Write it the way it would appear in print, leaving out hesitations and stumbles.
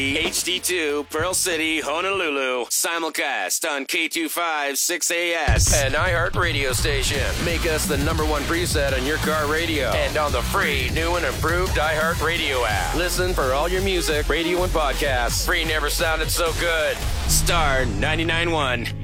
HD2, Pearl City, Honolulu. Simulcast on K256AS. An iHeart radio station. Make us the #1 preset on your car radio. And on the free, new and improved iHeart radio app. Listen for all your music, radio, and podcasts. Free never sounded so good. Star 99.1.